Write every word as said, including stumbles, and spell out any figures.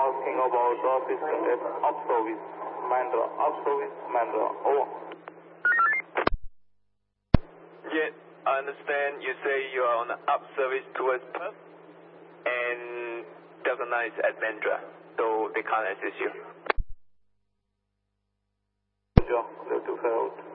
asking about the office at up service, Mandra, up service, Mandra, over. Yeah, I understand you say you are on the up service towards Perth, and Delta nine is at Mandra, so they can't assist you. Yeah, they have to fly out.